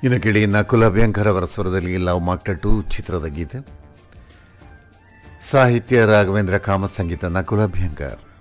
ಇನ್ನು ಕೇಳಿ ನಕುಲ್ ಅಭ್ಯಂಕರ್ ಅವರ ಸ್ವರದಲ್ಲಿ ಲವ್ ಮಾಕ್ಟ 2 ಚಿತ್ರದ ಗೀತೆ. ಸಾಹಿತ್ಯ ರಾಘವೇಂದ್ರ ಕಾಮತ್, ಸಂಗೀತ ನಕುಲ್ ಅಭ್ಯಂಕರ್.